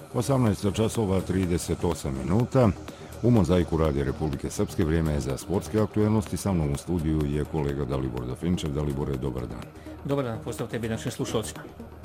18 časova 38 minuta. U Mozaiku Radija Republike Srpske vrijeme je za sportske aktuelnosti. Sa mnom u studiju je kolega Dalibor Dofinčev. Dalibore, dobar dan. Dobar dan, pozdrav tebi našim slušalcima.